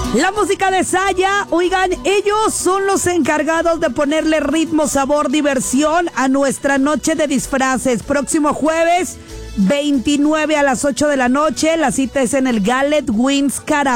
La música de Saya, oigan, ellos son los encargados de ponerle ritmo, sabor, diversión a nuestra noche de disfraces. Próximo jueves 29 a las 8 de la noche, la cita es en el Gallet Wings Karaoke.